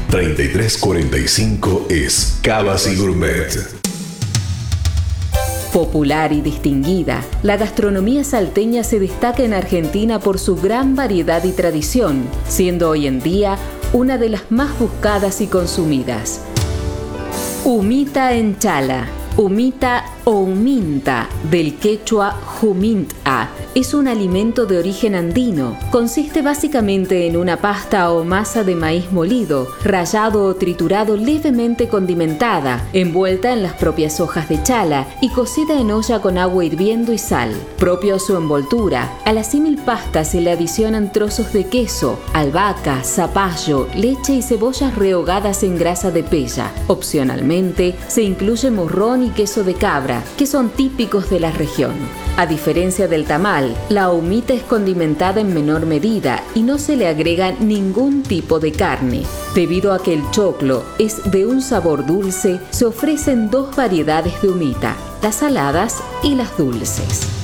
3345 es Cavas y Gourmet. Popular y distinguida, la gastronomía salteña se destaca en Argentina por su gran variedad y tradición, siendo hoy en día una de las más buscadas y consumidas. Humita en chala. Humita o huminta, del quechua huminta, es un alimento de origen andino. Consiste básicamente en una pasta o masa de maíz molido, rallado o triturado levemente condimentada, envuelta en las propias hojas de chala y cocida en olla con agua hirviendo y sal. Propio a su envoltura, a la símil pasta se le adicionan trozos de queso, albahaca, zapallo, leche y cebollas rehogadas en grasa de pella. Opcionalmente, se incluye morrón y queso de cabra, que son típicos de la región. A diferencia del tamal, la humita es condimentada en menor medida y no se le agrega ningún tipo de carne. Debido a que el choclo es de un sabor dulce, se ofrecen dos variedades de humita, las saladas y las dulces.